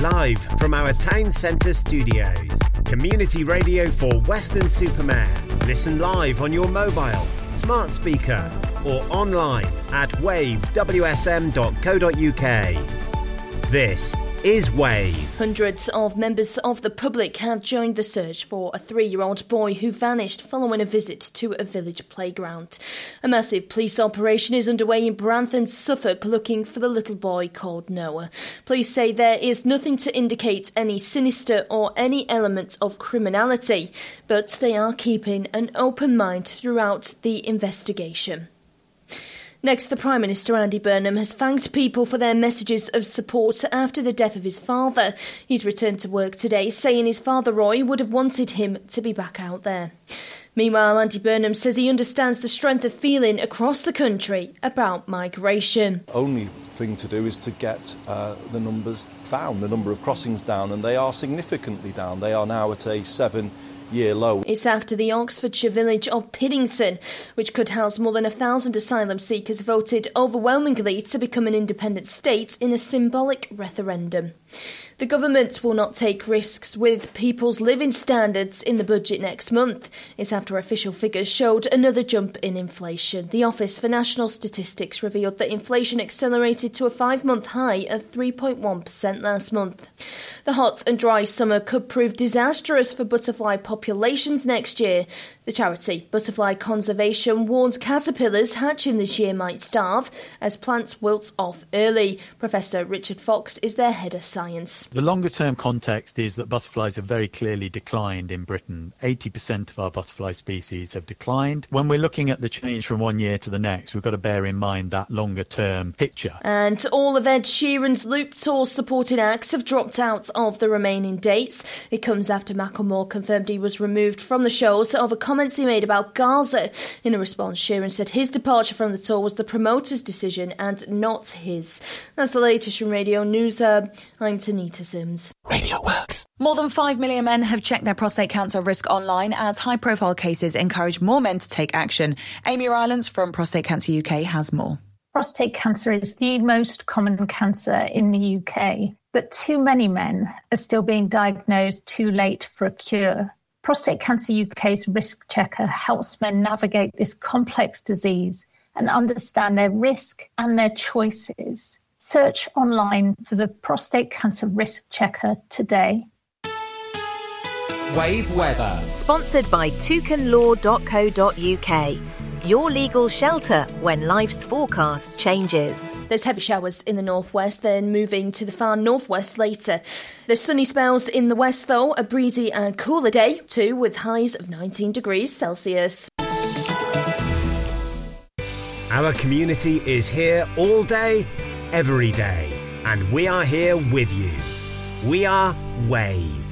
live from our town centre studios. Community radio for Weston-super-Mare. Listen live on your mobile, smart speaker or online at wavewsm.co.uk. This is Wave. Hundreds of members of the public have joined the search for a 3-year-old boy who vanished following a visit to a village playground. A massive police operation is underway in Brantham, Suffolk, looking for the little boy called Noah. Police say there is nothing to indicate any sinister or any element of criminality, but they are keeping an open mind throughout the investigation. Next, the Prime Minister, Andy Burnham, has thanked people for their messages of support after the death of his father. He's returned to work today, saying his father, Roy, would have wanted him to be back out there. Meanwhile, Andy Burnham says he understands the strength of feeling across the country about migration. Only thing to do is to get the numbers down, the number of crossings down, and they are significantly down. They are now at a 7-year low. It's after the Oxfordshire village of Piddington, which could house more than 1,000 asylum seekers, voted overwhelmingly to become an independent state in a symbolic referendum. The government will not take risks with people's living standards in the budget next month. It's after official figures showed another jump in inflation. The Office for National Statistics revealed that inflation accelerated to a 5-month high of 3.1% last month. The hot and dry summer could prove disastrous for butterfly populations next year. The charity Butterfly Conservation warns caterpillars hatching this year might starve as plants wilt off early. Professor Richard Fox is their head of science. The longer-term context is that butterflies have very clearly declined in Britain. 80% of our butterfly species have declined. When we're looking at the change from one year to the next, we've got to bear in mind that longer-term picture. And all of Ed Sheeran's Loop Tour supported acts have dropped out of the remaining dates. It comes after Macklemore confirmed he was removed from the shows over comments he made about Gaza. In a response, Sheeran said his departure from the tour was the promoter's decision and not his. That's the latest from Radio News. I'm Tanita Sims. Radio Works. More than 5 million men have checked their prostate cancer risk online as high-profile cases encourage more men to take action. Amy Rylance from Prostate Cancer UK has more. Prostate cancer is the most common cancer in the UK, but too many men are still being diagnosed too late for a cure. Prostate Cancer UK's risk checker helps men navigate this complex disease and understand their risk and their choices. Search online for the Prostate Cancer Risk Checker today. Wave weather. Sponsored by toucanlaw.co.uk. Your legal shelter when life's forecast changes. There's heavy showers in the northwest, then moving to the far northwest later. There's sunny spells in the west, though, a breezy and cooler day, too, with highs of 19 degrees Celsius. Our community is here all day, every day, and we are here with you. We are Wave.